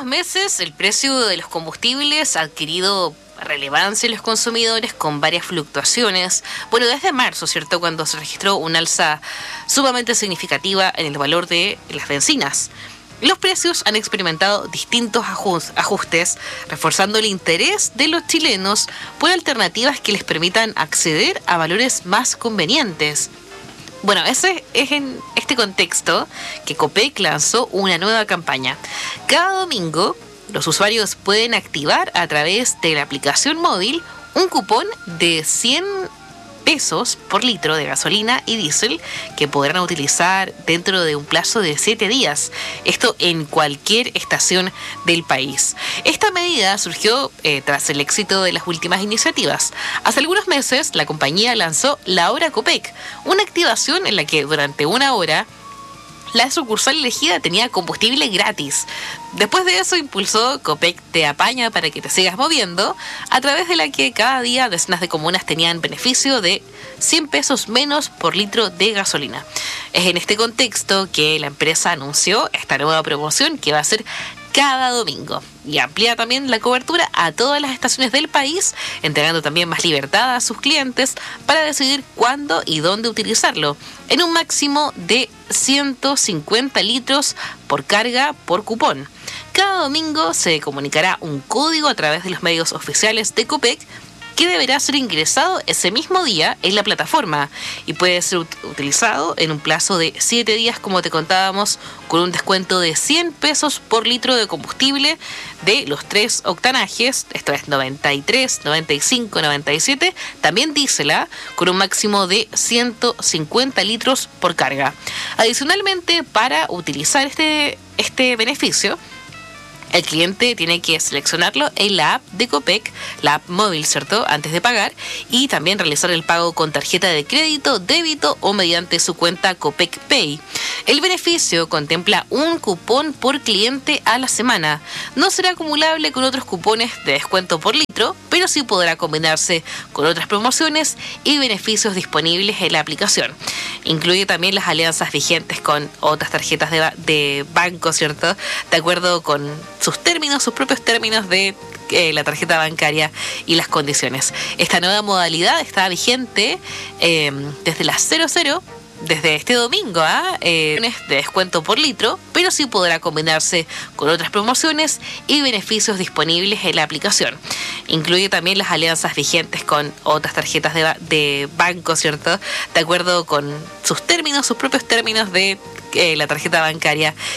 meses, el precio de los combustibles ha adquirido relevancia en los consumidores con varias fluctuaciones. Bueno, desde marzo, ¿cierto?, cuando se registró un alza sumamente significativa en el valor de las bencinas. Los precios han experimentado distintos ajustes, reforzando el interés de los chilenos por alternativas que les permitan acceder a valores más convenientes. Bueno, ese es en este contexto que Copec lanzó una nueva campaña. Cada domingo, los usuarios pueden activar a través de la aplicación móvil un cupón de 100 pesos por litro de gasolina y diésel que podrán utilizar dentro de un plazo de 7 días. Esto en cualquier estación del país. Esta medida surgió tras el éxito de las últimas iniciativas. Hace algunos meses, la compañía lanzó la Hora Copec, una activación en la que durante una hora la sucursal elegida tenía combustible gratis. Después de eso impulsó Copec Te Apaña para que te sigas moviendo, a través de la que cada día decenas de comunas tenían beneficio de 100 pesos menos por litro de gasolina. Es en este contexto que la empresa anunció esta nueva promoción que va a ser cada domingo y amplía también la cobertura a todas las estaciones del país, entregando también más libertad a sus clientes para decidir cuándo y dónde utilizarlo, en un máximo de 150 litros por carga por cupón. Cada domingo se comunicará un código a través de los medios oficiales de Copec que deberá ser ingresado ese mismo día en la plataforma y puede ser utilizado en un plazo de 7 días, como te contábamos, con un descuento de 100 pesos por litro de combustible de los 3 octanajes, esto es 93, 95, 97, también diésel, con un máximo de 150 litros por carga. Adicionalmente, para utilizar este beneficio, el cliente tiene que seleccionarlo en la app de Copec, la app móvil, ¿cierto?, antes de pagar, y también realizar el pago con tarjeta de crédito, débito o mediante su cuenta Copec Pay. El beneficio contempla un cupón por cliente a la semana. No será acumulable con otros cupones de descuento por litro, pero sí podrá combinarse con otras promociones y beneficios disponibles en la aplicación. Incluye también las alianzas vigentes con otras tarjetas de banco, ¿cierto?, de acuerdo con sus propios términos de la tarjeta bancaria y las condiciones. Esta nueva modalidad está vigente desde las 00, desde este domingo, de descuento por litro, pero sí podrá combinarse con otras promociones y beneficios disponibles en la aplicación. Incluye también las alianzas vigentes con otras tarjetas de banco, ¿cierto?, de acuerdo con sus propios términos de la tarjeta bancaria